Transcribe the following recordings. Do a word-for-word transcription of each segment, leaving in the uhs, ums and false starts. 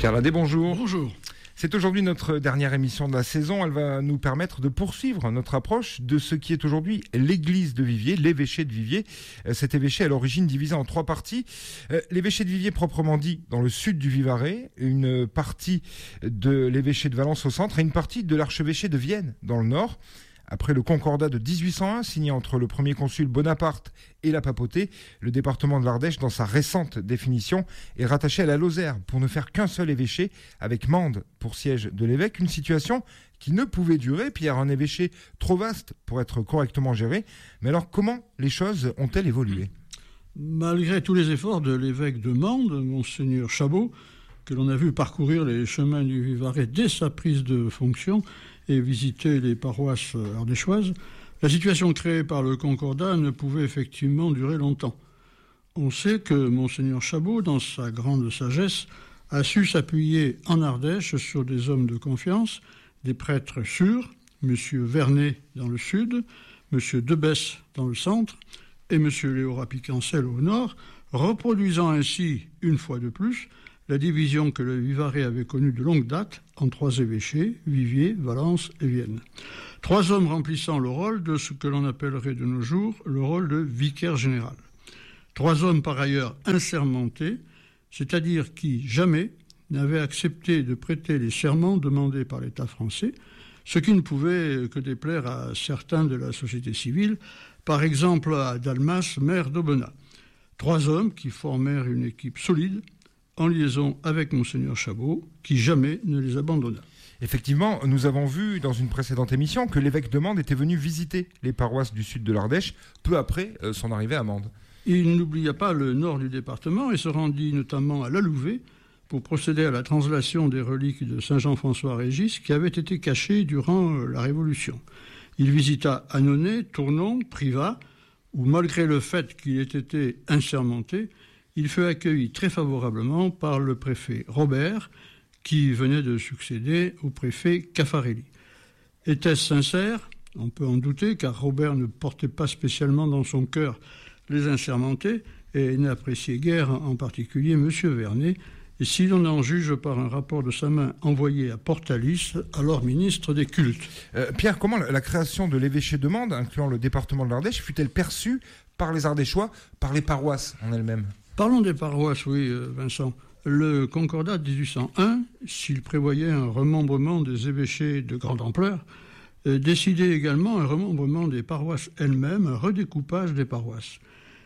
Pierre Ladé, bonjour. Bonjour. C'est aujourd'hui notre dernière émission de la saison. Elle va nous permettre de poursuivre notre approche de ce qui est aujourd'hui l'église de Viviers, l'évêché de Viviers. Cet évêché à l'origine divisé en trois parties. L'évêché de Viviers proprement dit dans le sud du Vivarais, une partie de l'évêché de Valence au centre et une partie de l'archevêché de Vienne dans le nord. Après le concordat de dix-huit cent un, signé entre le premier consul Bonaparte et la papauté, le département de l'Ardèche, dans sa récente définition, est rattaché à la Lozère pour ne faire qu'un seul évêché, avec Mende pour siège de l'évêque, une situation qui ne pouvait durer, Pierre, un évêché trop vaste pour être correctement géré. Mais alors, comment les choses ont-elles évolué ? Malgré tous les efforts de l'évêque de Mende, Monseigneur Chabot, que l'on a vu parcourir les chemins du Vivarais dès sa prise de fonction et visiter les paroisses ardéchoises, la situation créée par le Concordat ne pouvait effectivement durer longtemps. On sait que Monseigneur Chabot, dans sa grande sagesse, a su s'appuyer en Ardèche sur des hommes de confiance, des prêtres sûrs, M. Vernet dans le sud, M. Debesse dans le centre et M. Léo Rapicancel au nord, reproduisant ainsi, une fois de plus, la division que le Vivarais avait connue de longue date en trois évêchés, Viviers, Valence et Vienne. Trois hommes remplissant le rôle de ce que l'on appellerait de nos jours le rôle de vicaire général. Trois hommes par ailleurs insermentés, c'est-à-dire qui jamais n'avaient accepté de prêter les serments demandés par l'État français, ce qui ne pouvait que déplaire à certains de la société civile, par exemple à Dalmas, maire d'Aubenas. Trois hommes qui formèrent une équipe solide, en liaison avec Monseigneur Chabot, qui jamais ne les abandonna. Effectivement, nous avons vu dans une précédente émission que l'évêque de Mende était venu visiter les paroisses du sud de l'Ardèche, peu après euh, son arrivée à Mende. Il n'oublia pas le nord du département et se rendit notamment à La Louvet pour procéder à la translation des reliques de Saint Jean-François-Régis qui avaient été cachées durant euh, la Révolution. Il visita Annonay, Tournon, Privas, où malgré le fait qu'il ait été insermenté, il fut accueilli très favorablement par le préfet Robert, qui venait de succéder au préfet Caffarelli. Était-ce sincère ? On peut en douter, car Robert ne portait pas spécialement dans son cœur les insermentés et n'appréciait guère en particulier M. Vernet, et si l'on en juge par un rapport de sa main envoyé à Portalis, alors ministre des Cultes. Euh, Pierre, comment la, la création de l'évêché de Mende, incluant le département de l'Ardèche, fut-elle perçue par les Ardéchois, par les paroisses en elles-mêmes ? Parlons des paroisses, oui, Vincent. Le Concordat de dix-huit cent un, s'il prévoyait un remembrement des évêchés de grande ampleur, euh, décidait également un remembrement des paroisses elles-mêmes, un redécoupage des paroisses.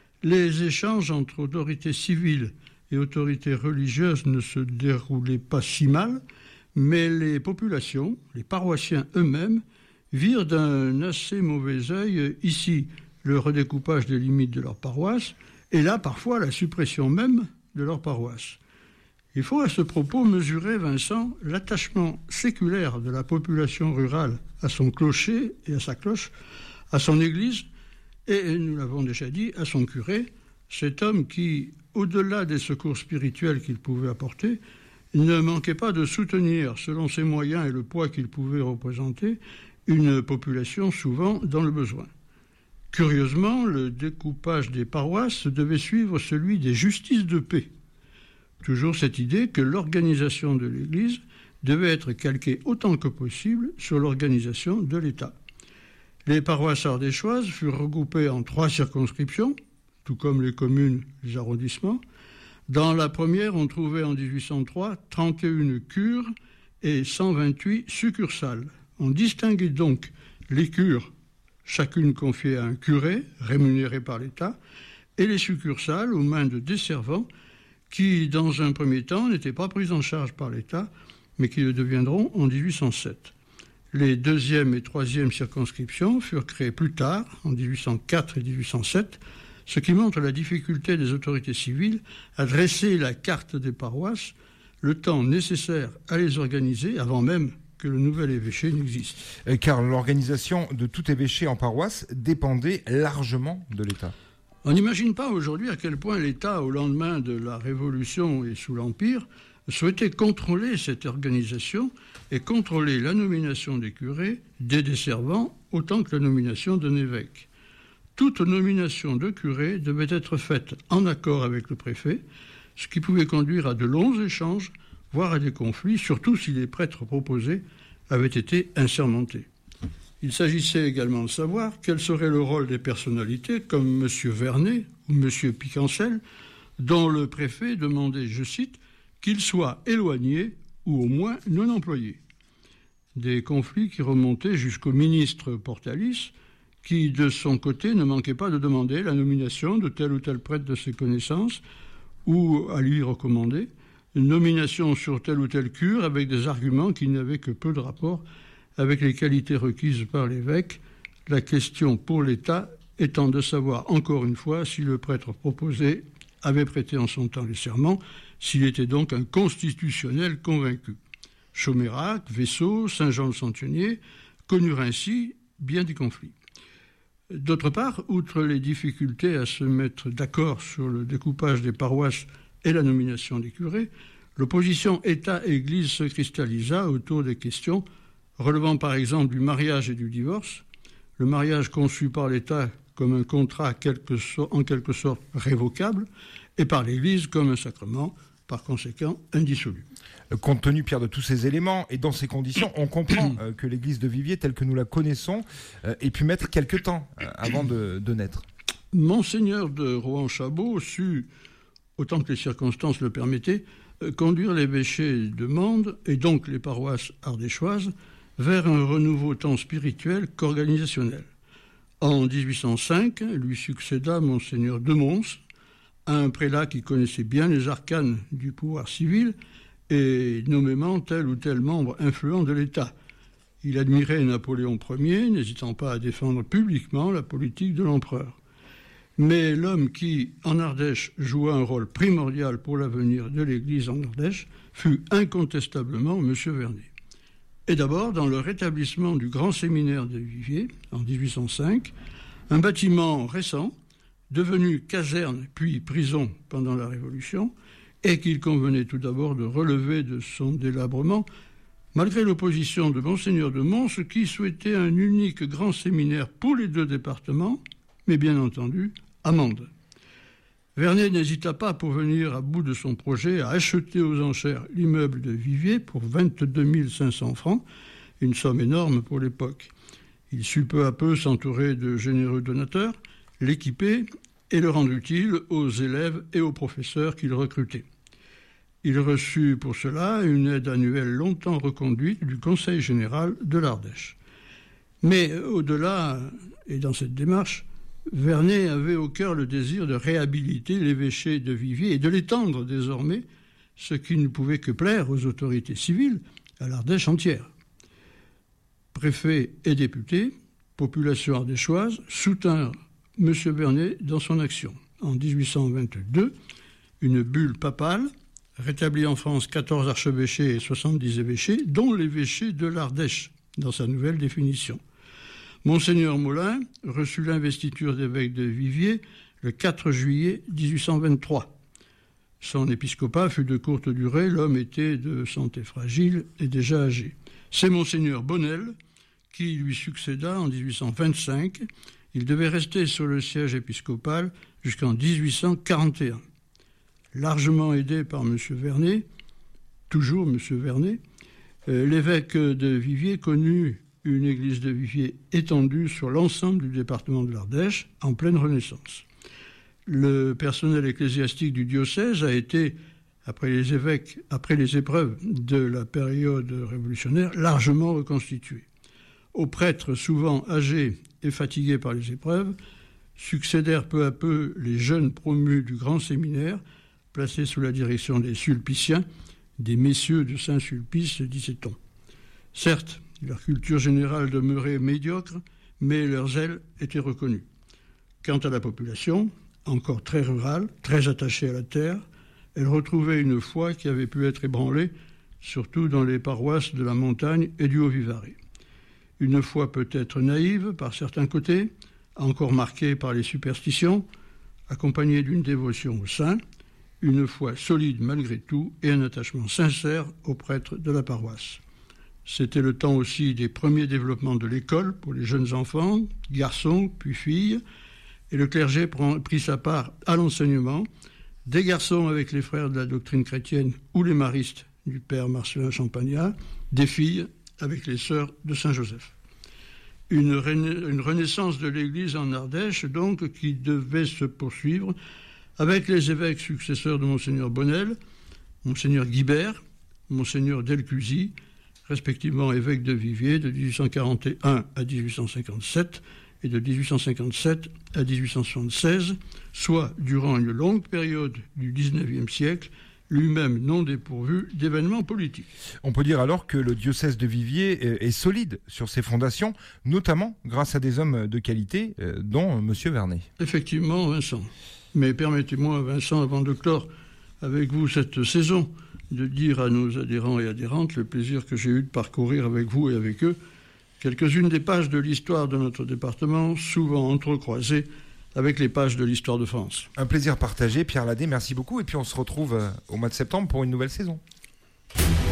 Les échanges entre autorités civiles et autorités religieuses ne se déroulaient pas si mal, mais les populations, les paroissiens eux-mêmes, virent d'un assez mauvais œil ici le redécoupage des limites de leur paroisse, et là, parfois, la suppression même de leur paroisse. Il faut à ce propos mesurer, Vincent, l'attachement séculaire de la population rurale à son clocher et à sa cloche, à son église, et, nous l'avons déjà dit, à son curé, cet homme qui, au-delà des secours spirituels qu'il pouvait apporter, ne manquait pas de soutenir, selon ses moyens et le poids qu'il pouvait représenter, une population souvent dans le besoin. Curieusement, le découpage des paroisses devait suivre celui des justices de paix. Toujours cette idée que l'organisation de l'Église devait être calquée autant que possible sur l'organisation de l'État. Les paroisses ardéchoises furent regroupées en trois circonscriptions, tout comme les communes, les arrondissements. Dans la première, on trouvait en dix-huit cent trois trente et un cures et cent vingt-huit succursales. On distinguait donc les cures, chacune confiée à un curé, rémunéré par l'État, et les succursales aux mains de desservants qui, dans un premier temps, n'étaient pas prises en charge par l'État, mais qui le deviendront en dix-huit cent sept. Les deuxième et troisième circonscriptions furent créées plus tard, en dix-huit cent quatre et dix-huit cent sept, ce qui montre la difficulté des autorités civiles à dresser la carte des paroisses, le temps nécessaire à les organiser avant même que le nouvel évêché n'existe. Car l'organisation de tout évêché en paroisse dépendait largement de l'État. On n'imagine pas aujourd'hui à quel point l'État, au lendemain de la Révolution et sous l'Empire, souhaitait contrôler cette organisation et contrôler la nomination des curés, des desservants, autant que la nomination d'un évêque. Toute nomination de curé devait être faite en accord avec le préfet, ce qui pouvait conduire à de longs échanges voire à des conflits, surtout si les prêtres proposés avaient été insermentés. Il s'agissait également de savoir quel serait le rôle des personnalités comme M. Vernet ou M. Picancel, dont le préfet demandait, je cite, qu'ils soient éloignés ou au moins non employés. Des conflits qui remontaient jusqu'au ministre Portalis, qui, de son côté, ne manquait pas de demander la nomination de tel ou tel prêtre de ses connaissances ou à lui recommander une nomination sur telle ou telle cure avec des arguments qui n'avaient que peu de rapport avec les qualités requises par l'évêque, la question pour l'État étant de savoir encore une fois si le prêtre proposé avait prêté en son temps les serments, s'il était donc un constitutionnel convaincu. Chaumérac, Vaisseau, Saint-Jean-le-Centenier connurent ainsi bien des conflits. D'autre part, outre les difficultés à se mettre d'accord sur le découpage des paroisses et la nomination des curés, l'opposition État-Église se cristallisa autour des questions relevant par exemple du mariage et du divorce, le mariage conçu par l'État comme un contrat en quelque sorte révocable et par l'Église comme un sacrement, par conséquent indissoluble. Compte tenu, Pierre, de tous ces éléments et dans ces conditions, on comprend euh, que l'église de Viviers, telle que nous la connaissons, euh, ait pu mettre quelque temps euh, avant de, de naître. Monseigneur de Rohan-Chabot sut, autant que les circonstances le permettaient, euh, conduire l'évêché de Mende et donc les paroisses ardéchoises vers un renouveau tant spirituel qu'organisationnel. En dix-huit cent cinq, lui succéda Monseigneur de Mons, un prélat qui connaissait bien les arcanes du pouvoir civil et nommément tel ou tel membre influent de l'État. Il admirait Napoléon Ier, n'hésitant pas à défendre publiquement la politique de l'empereur. Mais l'homme qui, en Ardèche, joua un rôle primordial pour l'avenir de l'Église en Ardèche fut incontestablement M. Vernet. Et d'abord, dans le rétablissement du grand séminaire de Viviers, en dix-huit cent cinq, un bâtiment récent, devenu caserne puis prison pendant la Révolution, et qu'il convenait tout d'abord de relever de son délabrement, malgré l'opposition de Monseigneur de Mons, qui souhaitait un unique grand séminaire pour les deux départements, mais bien entendu à Mende. Vernet n'hésita pas pour venir à bout de son projet à acheter aux enchères l'immeuble de Viviers pour vingt-deux mille cinq cents francs, une somme énorme pour l'époque. Il sut peu à peu s'entourer de généreux donateurs, l'équiper et le rendre utile aux élèves et aux professeurs qu'il recrutait. Il reçut pour cela une aide annuelle longtemps reconduite du Conseil général de l'Ardèche. Mais au-delà, et dans cette démarche, Vernet avait au cœur le désir de réhabiliter l'évêché de Viviers et de l'étendre désormais, ce qui ne pouvait que plaire aux autorités civiles, à l'Ardèche entière. Préfet et députés, population ardéchoise, soutinrent M. Vernet dans son action. En dix-huit cent vingt-deux, une bulle papale rétablit en France quatorze archevêchés et soixante-dix évêchés, dont l'évêché de l'Ardèche, dans sa nouvelle définition. Monseigneur Molin reçut l'investiture d'évêque de Viviers le quatre juillet dix-huit cent vingt-trois. Son épiscopat fut de courte durée, l'homme était de santé fragile et déjà âgé. C'est Monseigneur Bonnel qui lui succéda en dix-huit cent vingt-cinq. Il devait rester sur le siège épiscopal jusqu'en dix-huit cent quarante et un. Largement aidé par M. Vernet, toujours M. Vernet, euh, l'évêque de Viviers connut une église de Viviers étendue sur l'ensemble du département de l'Ardèche, en pleine Renaissance. Le personnel ecclésiastique du diocèse a été, après les évêques, après les épreuves de la période révolutionnaire, largement reconstitué. Aux prêtres souvent âgés et fatigués par les épreuves, succédèrent peu à peu les jeunes promus du grand séminaire, placés sous la direction des sulpiciens, des messieurs de Saint-Sulpice, disait-on. Certes, leur culture générale demeurait médiocre, mais leur zèle était reconnu. Quant à la population, encore très rurale, très attachée à la terre, elle retrouvait une foi qui avait pu être ébranlée, surtout dans les paroisses de la montagne et du Haut-Vivarais. Une foi peut-être naïve par certains côtés, encore marquée par les superstitions, accompagnée d'une dévotion au saint, une foi solide malgré tout et un attachement sincère aux prêtres de la paroisse. C'était le temps aussi des premiers développements de l'école pour les jeunes enfants, garçons puis filles, et le clergé prit sa part à l'enseignement, des garçons avec les frères de la doctrine chrétienne ou les maristes du père Marcelin Champagnat, des filles avec les sœurs de Saint-Joseph. Une, rena- une renaissance de l'Église en Ardèche, donc, qui devait se poursuivre avec les évêques successeurs de Monseigneur Bonnel, Monseigneur Guibert, Monseigneur Delcusy, respectivement évêques de Viviers de dix-huit cent quarante et un à dix-huit cent cinquante-sept et de dix-huit cent cinquante-sept à dix-huit cent soixante-seize, soit durant une longue période du dix-neuvième siècle, lui-même non dépourvu d'événements politiques. On peut dire alors que le diocèse de Viviers est solide sur ses fondations, notamment grâce à des hommes de qualité, dont M. Vernet. Effectivement, Vincent. Mais permettez-moi, Vincent, avant de clore avec vous cette saison, de dire à nos adhérents et adhérentes le plaisir que j'ai eu de parcourir avec vous et avec eux quelques-unes des pages de l'histoire de notre département, souvent entrecroisées avec les pages de l'histoire de France. Un plaisir partagé, Pierre Ladet, merci beaucoup. Et puis on se retrouve au mois de septembre pour une nouvelle saison.